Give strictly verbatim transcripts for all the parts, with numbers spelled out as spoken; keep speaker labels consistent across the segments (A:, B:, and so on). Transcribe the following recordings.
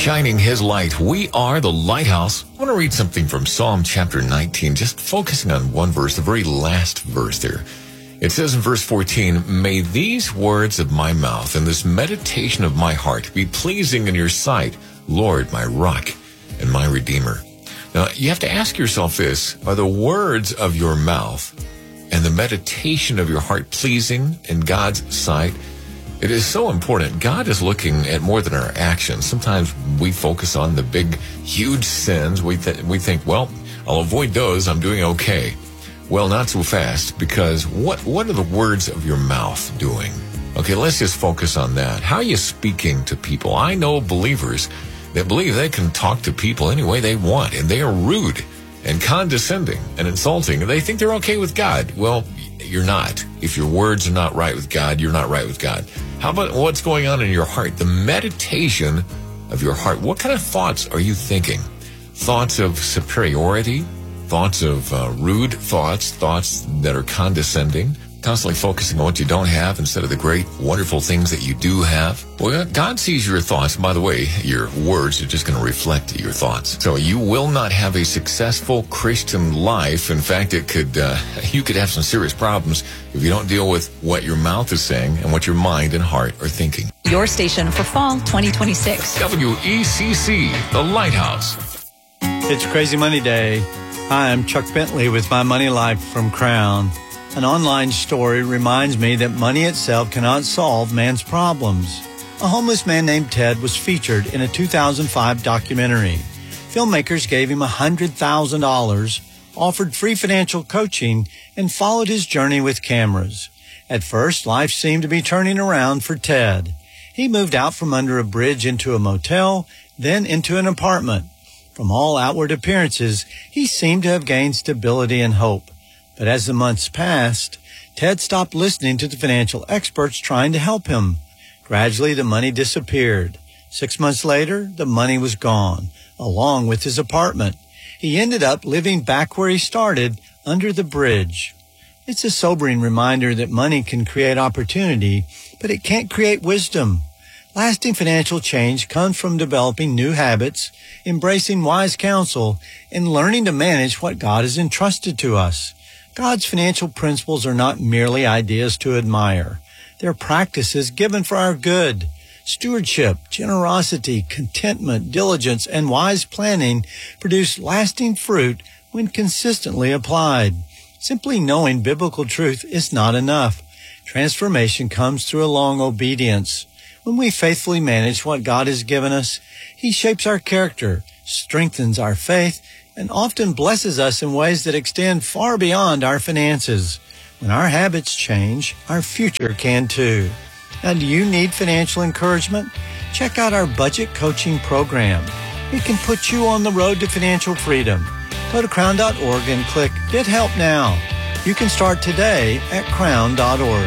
A: shining His light. We are the lighthouse. I want to read something from Psalm chapter nineteen, just focusing on one verse, the very last verse there. It says in verse fourteen, "May these words of my mouth and this meditation of my heart be pleasing in your sight, Lord, my rock and my redeemer." Now, you have to ask yourself this: are the words of your mouth and the meditation of your heart pleasing in God's sight? It is so important. God is looking at more than our actions. Sometimes we focus on the big, huge sins. We, th- we think, well, I'll avoid those. I'm doing okay. Well, not so fast, because what, what are the words of your mouth doing? Okay, let's just focus on that. How are you speaking to people? I know believers that believe they can talk to people any way they want, and they are rude and condescending and insulting. They think they're okay with God. Well, you're not. If your words are not right with God, you're not right with God. How about what's going on in your heart? The meditation of your heart. What kind of thoughts are you thinking? Thoughts of superiority? Thoughts of uh, rude thoughts? Thoughts that are condescending? Constantly focusing on what you don't have instead of the great, wonderful things that you do have. Well, God sees your thoughts. By the way, your words are just going to reflect your thoughts. So you will not have a successful Christian life. In fact, it could uh, you could have some serious problems if you don't deal with what your mouth is saying and what your mind and heart are thinking.
B: Your station for fall twenty twenty-six.
A: W E C C, The Lighthouse.
C: It's Crazy Money Day. Hi, I'm Chuck Bentley with My Money Life from Crown. An online story reminds me that money itself cannot solve man's problems. A homeless man named Ted was featured in a two thousand five documentary. Filmmakers gave him one hundred thousand dollars, offered free financial coaching, and followed his journey with cameras. At first, life seemed to be turning around for Ted. He moved out from under a bridge into a motel, then into an apartment. From all outward appearances, he seemed to have gained stability and hope. But as the months passed, Ted stopped listening to the financial experts trying to help him. Gradually, the money disappeared. Six months later, the money was gone, along with his apartment. He ended up living back where he started, under the bridge. It's a sobering reminder that money can create opportunity, but it can't create wisdom. Lasting financial change comes from developing new habits, embracing wise counsel, and learning to manage what God has entrusted to us. God's financial principles are not merely ideas to admire. They're practices given for our good. Stewardship, generosity, contentment, diligence, and wise planning produce lasting fruit when consistently applied. Simply knowing biblical truth is not enough. Transformation comes through a long obedience. When we faithfully manage what God has given us, He shapes our character, strengthens our faith, and often blesses us in ways that extend far beyond our finances. When our habits change, our future can too. Now, do you need financial encouragement? Check out our budget coaching program. It can put you on the road to financial freedom. Go to crown dot org and click Get Help Now. You can start today at crown dot org.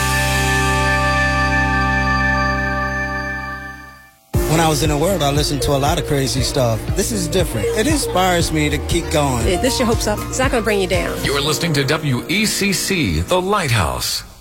D: When I was in the world, I listened to a lot of crazy stuff. This is different. It inspires me to keep going.
E: This your hopes up. It's not going to bring you down.
A: You're listening to W E C C, The Lighthouse.